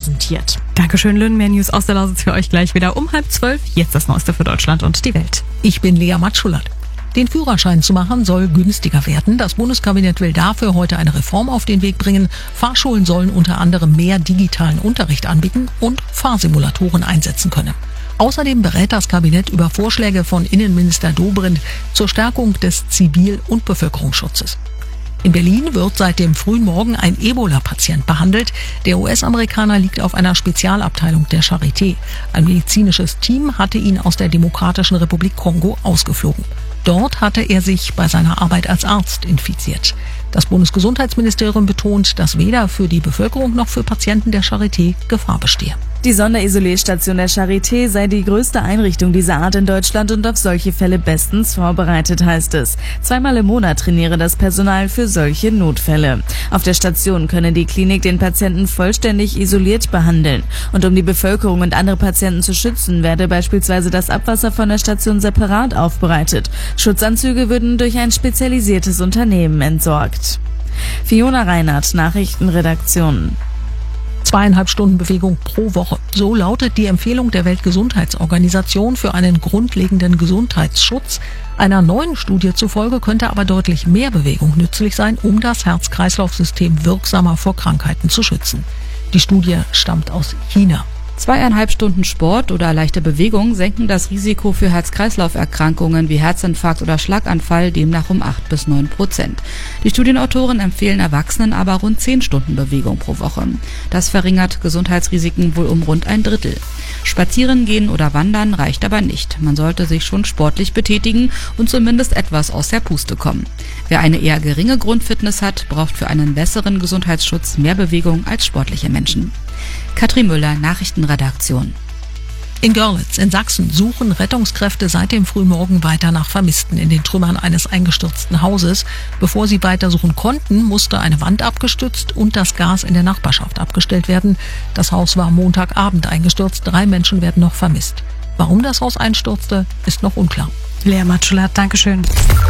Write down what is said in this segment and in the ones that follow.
präsentiert. Dankeschön, Lynn. Mehr News aus der Lausitz für euch gleich wieder um 11:30. Jetzt das Neueste für Deutschland und die Welt. Ich bin Lea Matschulat. Den Führerschein zu machen soll günstiger werden. Das Bundeskabinett will dafür heute eine Reform auf den Weg bringen. Fahrschulen sollen unter anderem mehr digitalen Unterricht anbieten und Fahrsimulatoren einsetzen können. Außerdem berät das Kabinett über Vorschläge von Innenminister Dobrindt zur Stärkung des Zivil- und Bevölkerungsschutzes. In Berlin wird seit dem frühen Morgen ein Ebola-Patient behandelt. Der US-Amerikaner liegt auf einer Spezialabteilung der Charité. Ein medizinisches Team hatte ihn aus der Demokratischen Republik Kongo ausgeflogen. Dort hatte er sich bei seiner Arbeit als Arzt infiziert. Das Bundesgesundheitsministerium betont, dass weder für die Bevölkerung noch für Patienten der Charité Gefahr bestehe. Die Sonderisolierstation der Charité sei die größte Einrichtung dieser Art in Deutschland und auf solche Fälle bestens vorbereitet, heißt es. 2-mal im Monat trainiere das Personal für solche Notfälle. Auf der Station könne die Klinik den Patienten vollständig isoliert behandeln. Und um die Bevölkerung und andere Patienten zu schützen, werde beispielsweise das Abwasser von der Station separat aufbereitet. Schutzanzüge würden durch ein spezialisiertes Unternehmen entsorgt. Fiona Reinhardt, Nachrichtenredaktion. 2,5 Stunden Bewegung pro Woche. So lautet die Empfehlung der Weltgesundheitsorganisation für einen grundlegenden Gesundheitsschutz. Einer neuen Studie zufolge könnte aber deutlich mehr Bewegung nützlich sein, um das Herz-Kreislauf-System wirksamer vor Krankheiten zu schützen. Die Studie stammt aus China. 2,5 Stunden Sport oder leichte Bewegung senken das Risiko für Herz-Kreislauf-Erkrankungen wie Herzinfarkt oder Schlaganfall demnach um 8-9%. Die Studienautoren empfehlen Erwachsenen aber rund 10 Stunden Bewegung pro Woche. Das verringert Gesundheitsrisiken wohl um rund 1/3. Spazieren gehen oder wandern reicht aber nicht. Man sollte sich schon sportlich betätigen und zumindest etwas aus der Puste kommen. Wer eine eher geringe Grundfitness hat, braucht für einen besseren Gesundheitsschutz mehr Bewegung als sportliche Menschen. Katrin Müller, Nachrichtenredaktion. In Görlitz in Sachsen suchen Rettungskräfte seit dem Frühmorgen weiter nach Vermissten in den Trümmern eines eingestürzten Hauses. Bevor sie weitersuchen konnten, musste eine Wand abgestützt und das Gas in der Nachbarschaft abgestellt werden. Das Haus war Montagabend eingestürzt. 3 Menschen werden noch vermisst. Warum das Haus einstürzte, ist noch unklar. Lea Matschulat, Dankeschön.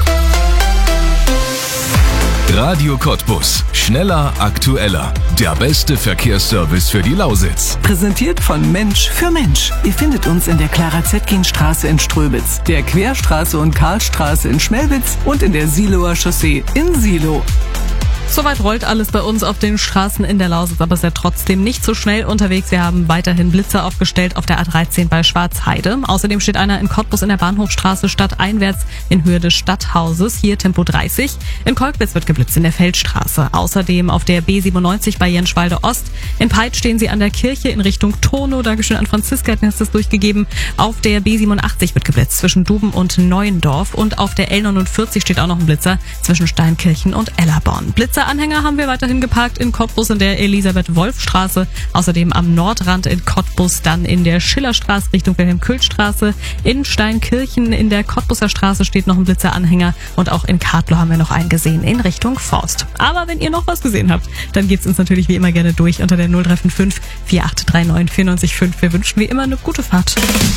Radio Cottbus. Schneller, aktueller. Der beste Verkehrsservice für die Lausitz. Präsentiert von Mensch für Mensch. Ihr findet uns in der Clara-Zetkin-Straße in Ströbitz, der Querstraße und Karlstraße in Schmelwitz und in der Siloer Chaussee in Silo. Soweit rollt alles bei uns auf den Straßen in der Lausitz, aber ist ja trotzdem nicht so schnell unterwegs. Wir haben weiterhin Blitzer aufgestellt auf der A13 bei Schwarzheide. Außerdem steht einer in Cottbus in der Bahnhofstraße stadteinwärts in Höhe des Stadthauses. Hier Tempo 30. In Kolkwitz wird geblitzt in der Feldstraße. Außerdem auf der B97 bei Jenschwalde Ost. In Peitsch stehen sie an der Kirche in Richtung Tono. Dankeschön an Franziska, hat mir das durchgegeben. Auf der B87 wird geblitzt zwischen Duben und Neuendorf. Und auf der L49 steht auch noch ein Blitzer zwischen Steinkirchen und Ellerborn. Anhänger haben wir weiterhin geparkt in Cottbus in der Elisabeth-Wolf-Straße, außerdem am Nordrand in Cottbus, dann in der Schillerstraße Richtung Wilhelm-Kühl-Straße, in Steinkirchen in der Cottbuser Straße steht noch ein Blitzeranhänger und auch in Kartlow haben wir noch einen gesehen in Richtung Forst. Aber wenn ihr noch was gesehen habt, dann geht's uns natürlich wie immer gerne durch unter der 0355 4839 94.5. Wir wünschen wie immer eine gute Fahrt.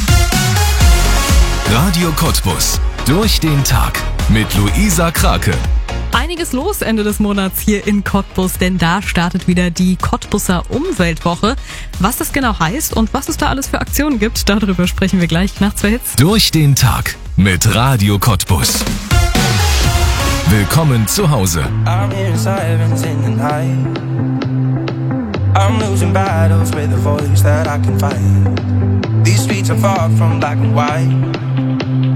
Radio Cottbus. Durch den Tag mit Luisa Krake. Einiges los Ende des Monats hier in Cottbus, denn da startet wieder die Cottbuser Umweltwoche. Was das genau heißt und was es da alles für Aktionen gibt, darüber sprechen wir gleich nach 2 Hits. Durch den Tag mit Radio Cottbus. Willkommen zu Hause. I'm losing battles with a voice that I can fight. These streets are far from black and white.